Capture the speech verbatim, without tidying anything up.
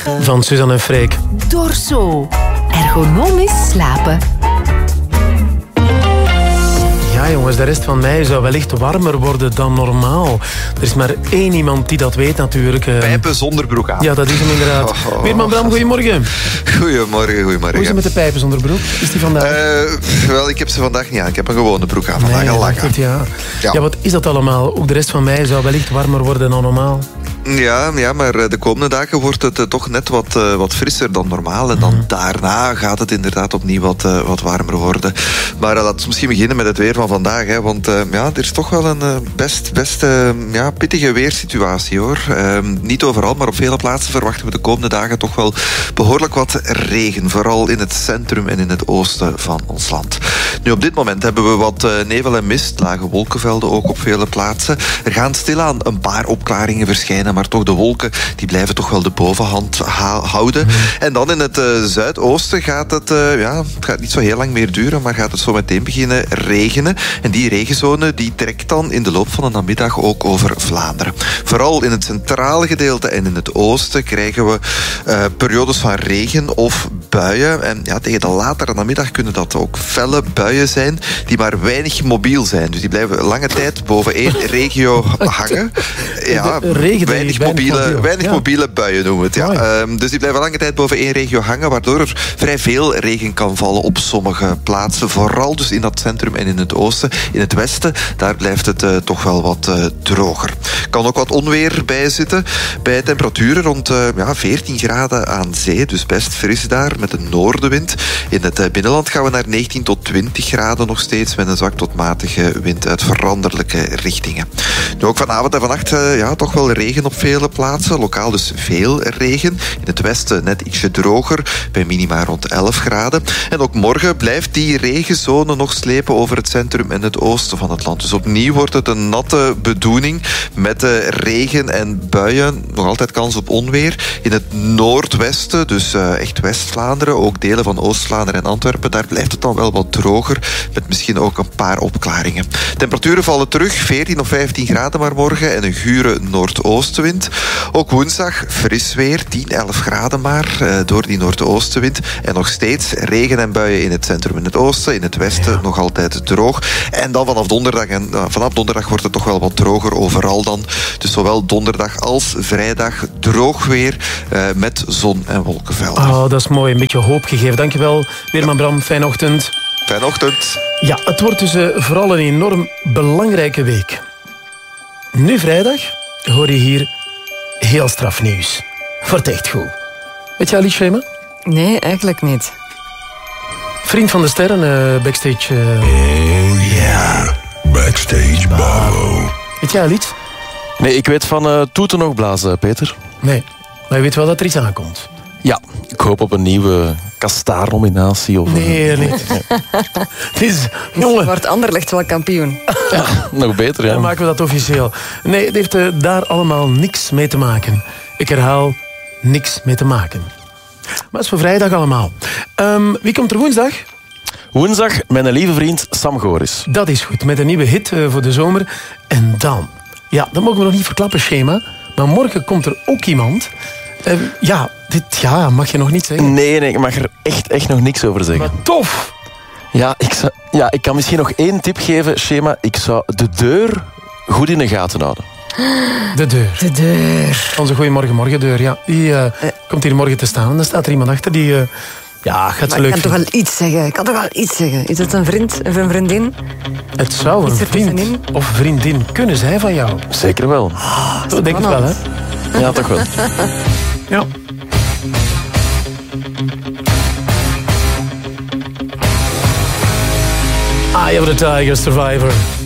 liggen. Van Suzanne en Freek. Dorso. Ergonomisch slapen. Ja jongens, de rest van mei zou wellicht warmer worden dan normaal. Er is maar één iemand die dat weet natuurlijk. Pijpen zonder broek aan. Ja, dat is hem inderdaad. Oh, oh. Weerman Bram, goedemorgen. Goedemorgen, goedemorgen. Hoe is het met de pijpen zonder broek? Is die vandaag? Uh, wel, ik heb ze vandaag niet aan. Ik heb een gewone broek aan. Vandaag nee, al lang goed, ja. Ja. ja, wat is dat allemaal? Ook de rest van mei zou wellicht warmer worden dan normaal. Ja, ja, maar de komende dagen wordt het uh, toch net wat, uh, wat frisser dan normaal. En dan mm. daarna gaat het inderdaad opnieuw wat, uh, wat warmer worden. Maar uh, laten we misschien beginnen met het weer van vandaag. Hè, want uh, ja, er is toch wel een uh, best, best uh, ja, pittige weersituatie, hoor. Uh, niet overal, maar op vele plaatsen verwachten we de komende dagen toch wel behoorlijk wat regen. Vooral in het centrum en in het oosten van ons land. Nu, op dit moment hebben we wat uh, nevel en mist. Lage wolkenvelden ook op vele plaatsen. Er gaan stilaan een paar opklaringen verschijnen. Maar toch, de wolken die blijven toch wel de bovenhand ha- houden. Mm. En dan in het uh, zuidoosten gaat het, uh, ja, het gaat niet zo heel lang meer duren, maar gaat het zo meteen beginnen regenen. En die regenzone die trekt dan in de loop van de namiddag ook over Vlaanderen. Vooral in het centrale gedeelte en in het oosten krijgen we uh, periodes van regen of buien. En ja, tegen de latere namiddag kunnen dat ook felle buien zijn die maar weinig mobiel zijn. Dus die blijven lange tijd boven één regio hangen. Ja, regen. Weinig mobiele, weinig ja. mobiele buien noemen we het. Ja. Um, dus die blijven lange tijd boven één regio hangen, waardoor er vrij veel regen kan vallen op sommige plaatsen. Vooral dus in dat centrum en in het oosten. In het westen, daar blijft het uh, toch wel wat uh, droger. Er kan ook wat onweer bij zitten. Bij temperaturen rond uh, ja, veertien graden aan zee. Dus best fris daar, met een noordenwind. In het uh, binnenland gaan we naar negentien tot twintig graden nog steeds, met een zwak tot matige wind uit veranderlijke richtingen. Nu ook vanavond en vannacht uh, ja, toch wel regen op vele plaatsen. Lokaal dus veel regen. In het westen net ietsje droger, bij minima rond elf graden. En ook morgen blijft die regenzone nog slepen over het centrum en het oosten van het land. Dus opnieuw wordt het een natte bedoeling met de regen en buien. Nog altijd kans op onweer. In het noordwesten, dus uh, echt West-Vlaanderen, ook delen van Oost-Vlaanderen en Antwerpen, daar blijft het dan wel wat droger, met misschien ook een paar opklaringen. Temperaturen vallen terug, veertien of vijftien graden maar morgen en een gure noordoostenwind. Ook woensdag fris weer, tien, elf graden maar, uh, door die noordoostenwind. En nog steeds regen en buien in het centrum en het oosten. In het westen ja. nog altijd droog. En dan vanaf donderdag, en uh, vanaf donderdag wordt het toch wel wat droger overal dan. Dus zowel donderdag als vrijdag droog weer, uh, met zon en wolkenvelden. Oh, dat is mooi. Een beetje hoop gegeven. Dankjewel, Weerman Bram. Fijne ochtend. Fijne ochtend. Ja, het wordt dus uh, vooral een enorm belangrijke week. Nu vrijdag hoor je hier heel strafnieuws. Wordt echt goed. Weet je Alice Schema? Nee, eigenlijk niet. Vriend van de sterren, uh, backstage... Uh... Oh ja, yeah. Backstage Babo. Weet jij Alice? Nee, ik weet van uh, toeten nog blazen, Peter. Nee, maar je weet wel dat er iets aankomt. Ja, ik hoop op een nieuwe Kastaar-nominatie. Of nee, nee. Het is, jongen... Wordt Anderlecht wel kampioen. Ja, nog beter, ja. Dan maken we dat officieel. Nee, het heeft uh, daar allemaal niks mee te maken. Ik herhaal, niks mee te maken. Maar het is voor vrijdag allemaal. Um, wie komt er woensdag? Woensdag mijn lieve vriend Sam Goris. Dat is goed, met een nieuwe hit uh, voor de zomer. En dan, ja, dat mogen we nog niet verklappen, Schema. Maar morgen komt er ook iemand... Uh, ja, dit ja, mag je nog niet zeggen. Nee, nee, ik mag er echt, echt nog niks over zeggen. Maar tof! Ja, ik, zou, ja, ik kan misschien nog één tip geven, Schema. Ik zou de deur goed in de gaten houden. De deur. De deur. Onze Goeiemorgen Morgen deur, ja. Die uh, uh. komt hier morgen te staan. En dan staat er iemand achter die... Uh, ja, gaat ze leuk ik kan toch wel iets zeggen. Ik kan toch wel iets zeggen. Is het een vriend of een vriendin? Het zou een vriend of vriendin kunnen zijn van jou. Zeker wel. Oh, dat denk ik wel, hè? Ja, toch wel. Ja. Eye of the Tiger, Survivor.